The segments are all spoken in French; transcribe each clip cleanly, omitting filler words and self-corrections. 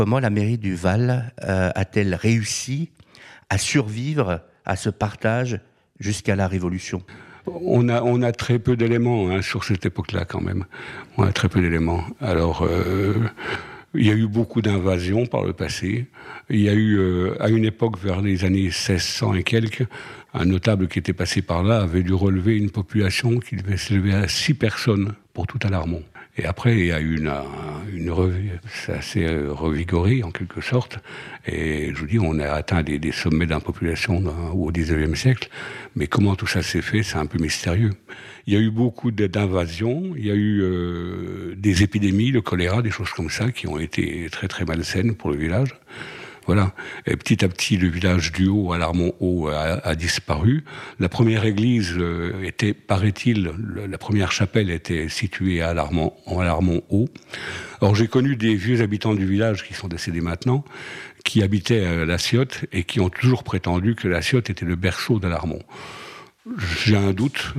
Comment la mairie du Val a-t-elle réussi à survivre à ce partage jusqu'à la Révolution ? On a très peu d'éléments sur cette époque-là quand même. On a très peu d'éléments. Alors, il y a eu beaucoup d'invasions par le passé. Il y a eu, à une époque, vers les années 1600 et quelques, un notable qui était passé par là avait dû relever une population qui devait s'élever à 6 personnes pour tout Alarmont. Et après, il y a eu ça s'est revigoré en quelque sorte. Et je vous dis, on a atteint des sommets d'une population au XIXe siècle. Mais comment tout ça s'est fait, c'est un peu mystérieux. Il y a eu beaucoup d'invasions, il y a eu des épidémies, le choléra, des choses comme ça, qui ont été très très malsaines pour le village. Voilà. Et petit à petit, le village du Haut, Alarmont-Haut, a disparu. La première église était, paraît-il, la première chapelle était située à Alarmont-Haut. Or, j'ai connu des vieux habitants du village qui sont décédés maintenant, qui habitaient à La Ciotte et qui ont toujours prétendu que La Ciotte était le berceau d'Alarmont. J'ai un doute.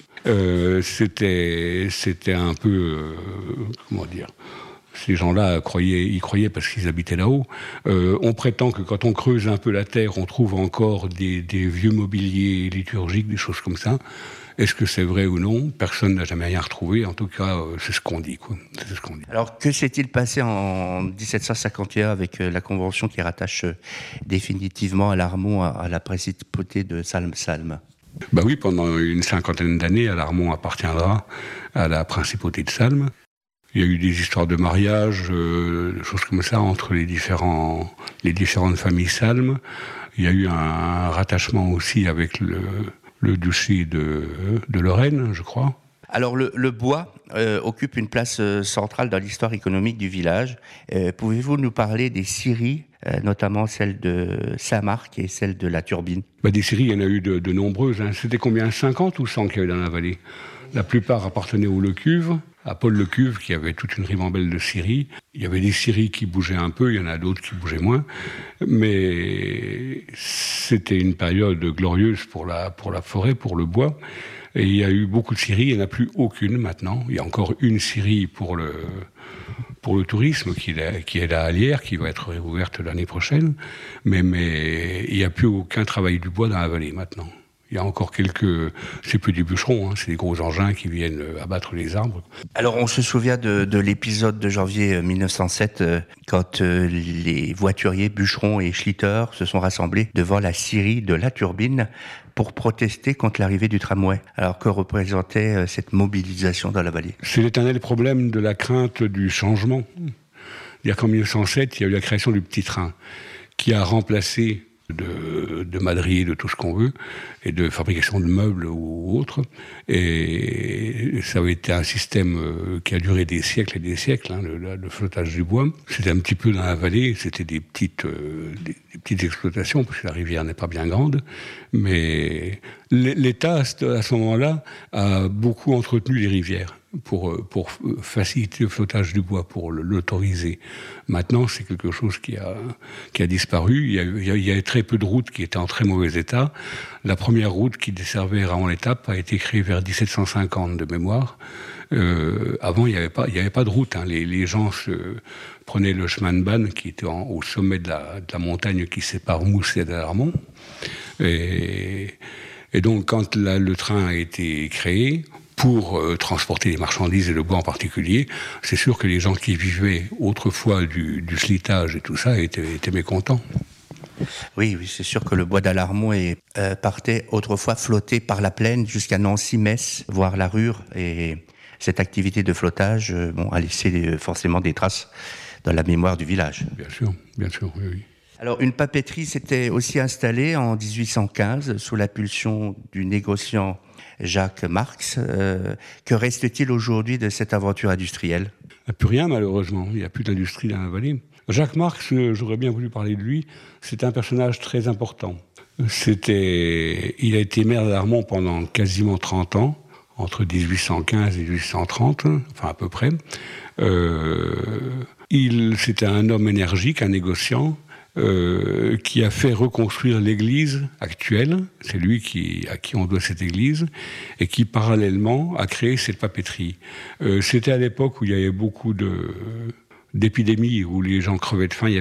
C'était un peu, comment dire... Ces gens-là y croyaient parce qu'ils habitaient là-haut. On prétend que quand on creuse un peu la terre, on trouve encore des vieux mobiliers liturgiques, des choses comme ça. Est-ce que c'est vrai ou non ? Personne n'a jamais rien retrouvé. En tout cas, c'est ce qu'on dit, quoi. C'est ce qu'on dit. Alors, que s'est-il passé en 1751 avec la convention qui rattache définitivement Alarmont à la principauté de Salm-Salm ? Bah oui, pendant une 50aine d'années, Alarmont appartiendra à la principauté de Salm. Il y a eu des histoires de mariage, des choses comme ça, entre les différentes familles Salm. Il y a eu un rattachement aussi avec le duché de Lorraine, je crois. Alors, le bois occupe une place centrale dans l'histoire économique du village. Pouvez-vous nous parler des scieries, notamment celle de Saint-Marc et celle de la Turbine ? Des scieries, il y en a eu de nombreuses. C'était combien ? 50 ou 100 qu'il y avait dans la vallée ? La plupart appartenaient au Lecuve, à Paul Lecuve, qui avait toute une ribambelle de scieries. Il y avait des scieries qui bougeaient un peu, il y en a d'autres qui bougeaient moins. Mais c'était une période glorieuse pour la forêt, pour le bois. Et il y a eu beaucoup de scieries, il n'y en a plus aucune maintenant. Il y a encore une scierie pour le tourisme qui est là à Lierre, qui va être réouverte l'année prochaine. Mais il n'y a plus aucun travail du bois dans la vallée maintenant. Il y a encore c'est plus des bûcherons, c'est des gros engins qui viennent abattre les arbres. Alors, on se souvient de l'épisode de janvier 1907, quand les voituriers, bûcherons et schlitters se sont rassemblés devant la scierie de la Turbine pour protester contre l'arrivée du tramway. Alors, que représentait cette mobilisation dans la vallée ? C'est l'éternel problème de la crainte du changement. C'est-à-dire qu'en 1907, il y a eu la création du petit train qui a remplacé de madriers, de tout ce qu'on veut, et de fabrication de meubles ou autres. Et ça avait été un système qui a duré des siècles et des siècles, le flottage du bois. C'était un petit peu dans la vallée, c'était des petites exploitations, parce que la rivière n'est pas bien grande. Mais l'État, à ce moment-là, a beaucoup entretenu les rivières pour faciliter le flottage du bois, pour l'autoriser. Maintenant, c'est quelque chose qui a disparu. Il y a très peu de routes qui étaient en très mauvais état. La première route qui desservait Raon-l'Étape a été créée vers 1750 de mémoire. Avant, il n'y avait pas de route. Les gens prenaient le chemin de Banne qui était au sommet de la montagne qui sépare Mousset d'Alarmont. Et donc, quand le train a été créé, pour transporter les marchandises et le bois en particulier, c'est sûr que les gens qui vivaient autrefois du slitage et tout ça étaient mécontents. Oui, c'est sûr que le bois d'Alarmont partait autrefois flotter par la plaine jusqu'à Nancy, Metz, voire la Rure. Et cette activité de flottage a laissé forcément des traces dans la mémoire du village. Bien sûr, oui. Alors, une papeterie s'était aussi installée en 1815 sous l'impulsion du négociant Jacques Marx. Que reste-t-il aujourd'hui de cette aventure industrielle ? Il n'y a plus rien, malheureusement. Il n'y a plus d'industrie dans la vallée. Jacques Marx, j'aurais bien voulu parler de lui. C'est un personnage très important. Il a été maire d'Alarmont pendant quasiment 30 ans, entre 1815 et 1830, enfin à peu près. C'était un homme énergique, un négociant, qui a fait reconstruire l'église actuelle. C'est lui à qui on doit cette église, et qui parallèlement a créé cette papeterie. C'était à l'époque où il y avait beaucoup d'épidémies, où les gens crevaient de faim.